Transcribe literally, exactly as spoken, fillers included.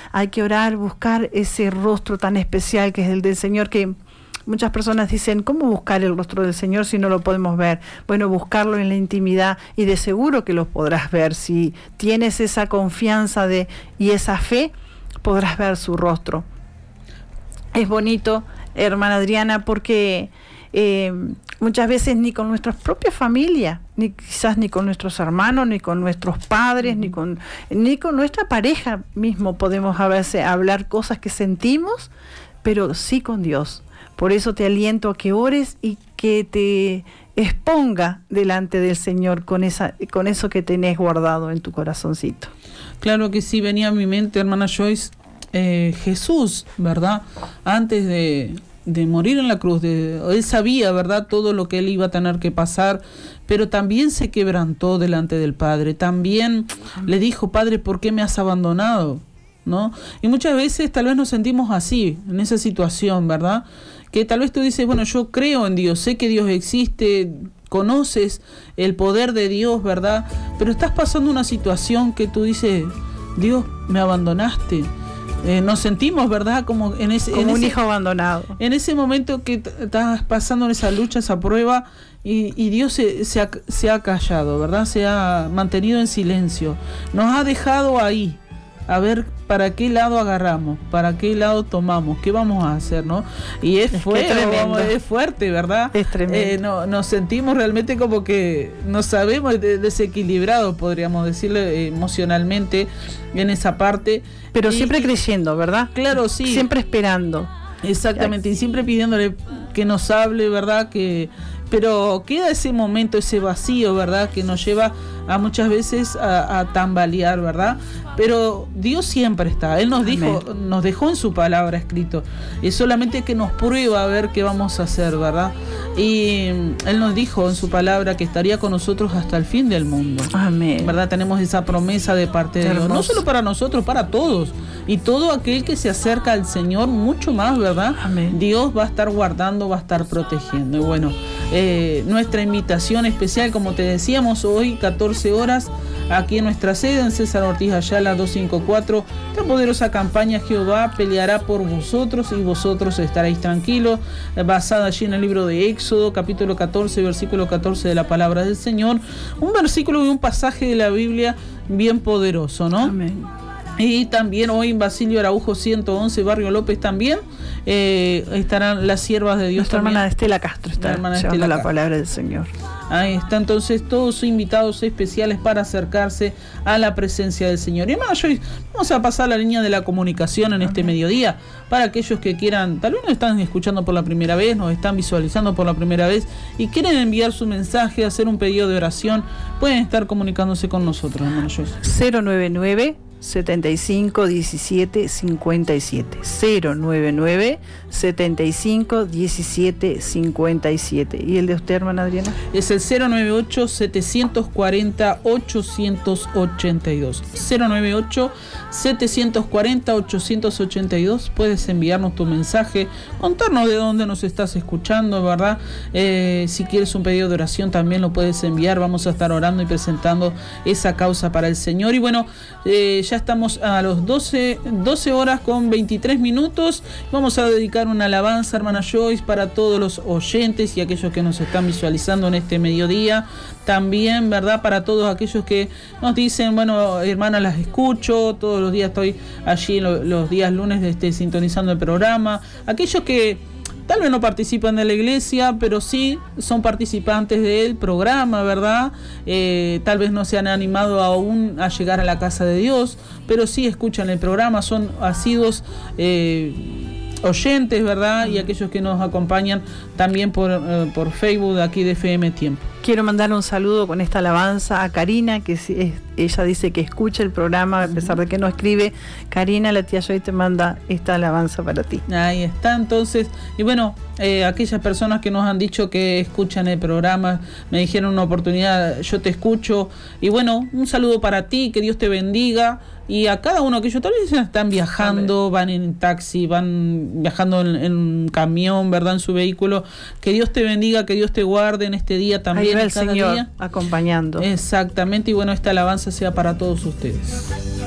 hay que orar, buscar ese rostro tan especial que es el del Señor, que muchas personas dicen, ¿cómo buscar el rostro del Señor si no lo podemos ver? Bueno, buscarlo en la intimidad, y de seguro que lo podrás ver. Si tienes esa confianza de y esa fe, podrás ver su rostro. Es bonito, hermana Adriana, porque eh, muchas veces ni con nuestra propia familia, ni quizás ni con nuestros hermanos, ni con nuestros padres, uh-huh. ni con ni con nuestra pareja mismo podemos a veces hablar cosas que sentimos, pero sí con Dios. Por eso te aliento a que ores y que te exponga delante del Señor con esa con eso que tenés guardado en tu corazoncito. Claro que sí, venía a mi mente, hermana Joyce, eh, Jesús, ¿verdad? Antes de... de morir en la cruz, de, él sabía, ¿verdad?, todo lo que él iba a tener que pasar, pero también se quebrantó delante del Padre, también le dijo, Padre, ¿por qué me has abandonado? ¿No? Y muchas veces tal vez nos sentimos así, en esa situación, ¿verdad?, que tal vez tú dices, bueno, yo creo en Dios, sé que Dios existe, conoces el poder de Dios, ¿verdad?, pero estás pasando una situación que tú dices, Dios, me abandonaste. Eh, nos sentimos, ¿verdad?, como en ese como en un ese, hijo abandonado. En ese momento que t- estás pasando en esa lucha, esa prueba, y, y Dios se, se, ha, se ha callado, ¿verdad? Se ha mantenido en silencio. Nos ha dejado ahí, a ver para qué lado agarramos, para qué lado tomamos, qué vamos a hacer, ¿no? Y es, es, fuerte, tremendo. es fuerte, ¿verdad? Es tremendo. Eh, no, nos sentimos realmente como que nos sabemos de, desequilibrados, podríamos decirle, eh, emocionalmente, en esa parte. Pero y, siempre creyendo, ¿verdad? Claro, sí. Siempre esperando. Exactamente, y siempre pidiéndole que nos hable, ¿verdad? Que pero queda ese momento, ese vacío, ¿verdad?, que nos lleva a muchas veces a, a tambalear, ¿verdad? Pero Dios siempre está. Él nos dijo, Amén. Nos dejó en su palabra escrito. Es solamente que nos prueba a ver qué vamos a hacer, ¿verdad? Y Él nos dijo en su palabra que estaría con nosotros hasta el fin del mundo. Amén. ¿Verdad? Tenemos esa promesa de parte de Dios. No solo para nosotros, para todos. Y todo aquel que se acerca al Señor, mucho más, ¿verdad? Amén. Dios va a estar guardando, va a estar protegiendo. Y bueno, eh, nuestra invitación especial, como te decíamos, hoy catorce horas, aquí en nuestra sede, en César Ortiz Ayala doscientos cincuenta y cuatro, esta poderosa campaña Jehová peleará por vosotros y vosotros estaréis tranquilos, basada allí en el libro de Éxodo, capítulo catorce, versículo catorce de la palabra del Señor, un versículo y un pasaje de la Biblia bien poderoso, ¿no? Amén. Y también hoy en Basilio Araujo ciento once, Barrio López también, eh, estarán las siervas de Dios. Nuestra también. hermana Estela Castro está hermana llevando Estela la Castro. palabra del Señor. Ahí está, entonces todos invitados especiales para acercarse a la presencia del Señor. Y hermano Joyce, vamos a pasar la línea de la comunicación en este mediodía para aquellos que quieran, tal vez nos están escuchando por la primera vez, nos están visualizando por la primera vez y quieren enviar su mensaje, hacer un pedido de oración, pueden estar comunicándose con nosotros, hermano Joyce. cero noventa y nueve, setenta y cinco, diecisiete, cincuenta y siete. cero noventa y nueve, setenta y cinco, diecisiete, cincuenta y siete. ¿Y el de usted, hermana Adriana? Es el cero noventa y ocho, setecientos cuarenta, ochocientos ochenta y dos. cero noventa y ocho, setecientos cuarenta, ochocientos ochenta y dos. Puedes enviarnos tu mensaje, contarnos de dónde nos estás escuchando, ¿verdad? Eh, si quieres un pedido de oración también lo puedes enviar. Vamos a estar orando y presentando esa causa para el Señor. Y bueno, eh, ya estamos a los doce, doce horas con veintitrés minutos. Vamos a dedicar una alabanza, hermana Joyce, para todos los oyentes y aquellos que nos están visualizando en este mediodía. También, ¿verdad?, para todos aquellos que nos dicen, bueno, hermana, las escucho, todos los días estoy allí, los, los días lunes este, sintonizando el programa. Aquellos que tal vez no participan de la iglesia, pero sí son participantes del programa, ¿verdad? Eh, tal vez no se han animado aún a llegar a la casa de Dios, pero sí escuchan el programa, son asiduos eh, oyentes, ¿verdad? Y aquellos que nos acompañan también por, eh, por Facebook de aquí de F M Tiempo. Quiero mandar un saludo con esta alabanza a Karina, que es, ella dice que escucha el programa, a pesar de que no escribe. Karina, la tía Joy te manda esta alabanza para ti. Ahí está, entonces. Y bueno, eh, aquellas personas que nos han dicho que escuchan el programa, me dijeron una oportunidad, yo te escucho. Y bueno, un saludo para ti, que Dios te bendiga. Y a cada uno que ellos tal vez están viajando, Amén. Van en taxi, van viajando en, en un camión, ¿verdad?, en su vehículo. Que Dios te bendiga, que Dios te guarde en este día también. Ahí va el Señor día. Acompañando. Exactamente, y bueno, esta alabanza sea para todos ustedes.